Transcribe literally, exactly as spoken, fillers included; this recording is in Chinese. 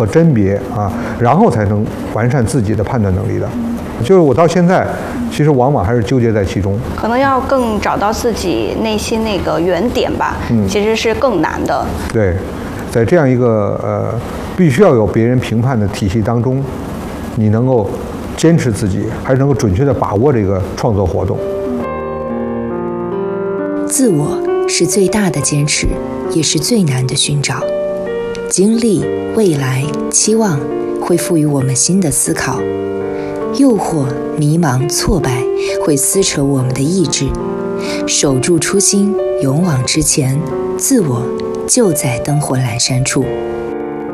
和甄别啊，然后才能完善自己的判断能力的。就是我到现在，其实往往还是纠结在其中， 可能要更找到自己内心那个原点吧，嗯，其实是更难的。 对，在这样一个呃必须要有别人评判的体系当中，你能够坚持自己，还是能够准确地把握这个创作活动。 自我是最大的坚持，也是最难的寻找。经历、未来、期望会赋予我们新的思考。诱惑、迷茫、挫败会撕扯我们的意志，守住初心，勇往直前，自我就在灯火阑珊处。